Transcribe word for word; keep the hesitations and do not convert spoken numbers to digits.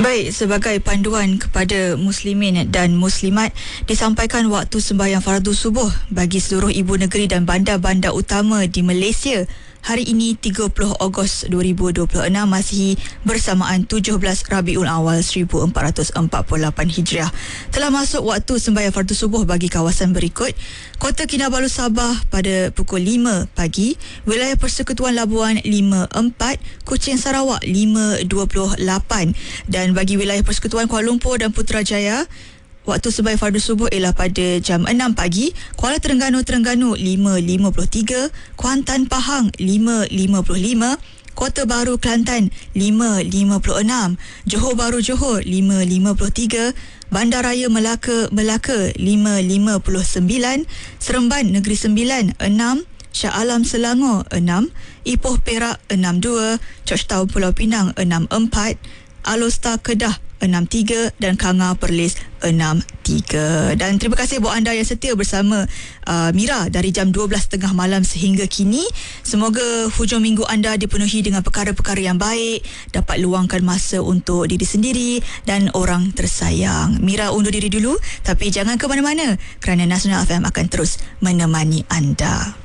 Baik, sebagai panduan kepada muslimin dan muslimat, disampaikan waktu sembahyang fardu subuh bagi seluruh ibu negeri dan bandar-bandar utama di Malaysia hari ini tiga puluh Ogos dua ribu dua puluh enam Masihi bersamaan tujuh belas Rabiul Awal seribu empat ratus empat puluh lapan Hijriah. Telah masuk waktu sembahyang fardu subuh bagi kawasan berikut: Kota Kinabalu Sabah pada pukul lima pagi, Wilayah Persekutuan Labuan lima empat, Kuching Sarawak lima dua puluh lapan, dan bagi Wilayah Persekutuan Kuala Lumpur dan Putrajaya waktu sembahyang fardu subuh ialah pada jam enam pagi, Kuala Terengganu Terengganu lima lima puluh tiga, Kuantan Pahang lima lima puluh lima, Kota Baru Kelantan lima lima puluh enam, Johor Bahru Johor lima lima puluh tiga, Bandaraya Melaka Melaka lima lima puluh sembilan, Seremban Negeri Sembilan enam, Shah Alam Selangor enam, Ipoh Perak enam dua, Georgetown Pulau Pinang enam empat, Alor Kedah enam tiga dan Kanga Perlis enam tiga. Dan terima kasih buat anda yang setia bersama uh, Mira dari jam dua belas tiga puluh malam sehingga kini. Semoga hujung minggu anda dipenuhi dengan perkara-perkara yang baik, dapat luangkan masa untuk diri sendiri dan orang tersayang. Mira undur diri dulu, tapi jangan ke mana-mana kerana Nasional F M akan terus menemani anda.